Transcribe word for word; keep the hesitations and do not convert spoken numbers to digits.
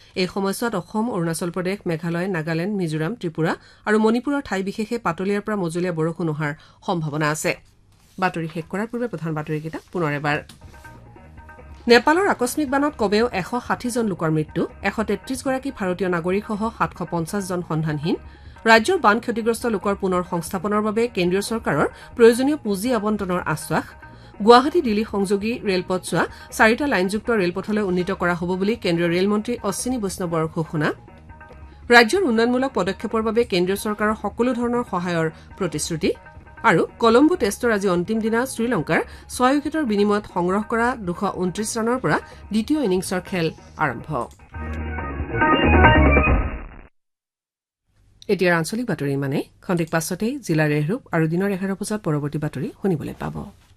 এই সময়ছোৱাত অসম অৰুণাচল প্ৰদেশ মেঘালয় নাগালেণ্ড মিজোৰাম ত্ৰিপুৰা আৰু মণিপুৰৰ ঠাই বিশেষে পাতলীয়াৰ পৰা মজলীয়া বৰষুণ হোৱাৰ সম্ভাৱনা আছে বাতৰি শেষ কৰাৰ পূৰ্বে প্ৰধান বাতৰিকেইটা পুনৰ এবাৰ নেপালৰ আকস্মিক বানত কমেও এশ ষাঠি জন লোকৰ মৃত্যু এশ তেত্ৰিশ গৰাকী ভাৰতীয় নাগৰিকসহ সাতশ পঞ্চাছ জন সন্ধানহীন ৰাজ্যৰ বান ক্ষতিগ্ৰস্ত লোকৰ পুনৰ সংস্থাপনৰ বাবে কেন্দ্ৰীয় চৰকাৰৰ প্ৰয়োজনীয় পুঁজি আবণ্টনৰ আশ্বাস গুৱাহাটী দিল্লী সংযোগী ৰেলপথছোৱা চাৰিটা লাইনযুক্ত ৰেলপথলৈ উন্নীত কৰা হ'ব বুলি কেন্দ্ৰীয় ৰেলমন্ত্ৰী অশ্বিনী বৈষ্ণৱৰ ঘোষণা ৰাজ্যৰ উন্নয়নমূলক পদক্ষেপৰ বাবে কেন্দ্ৰীয় চৰকাৰৰ সকলো ধৰণৰ সহায়ৰ প্ৰতিশ্ৰুতি আৰু কলম্বো টেষ্টৰ আজি অন্তিম দিনা শ্ৰীলংকাৰ ছয় উইকেটৰ বিনিময়ত সংগ্ৰহ কৰা দুশ ঊনত্ৰিশ ৰানৰ পৰা দ্বিতীয় ইনিংছৰ খেল আৰম্ভ এতিয়া আঞ্চলিক বাতৰি মানে খন্তেক পাছতে জিলা ৰেহৰূপ আৰু দিনৰ এঘাৰ বজাত পৰৱৰ্তী বাতৰি শুনিবলৈ পাব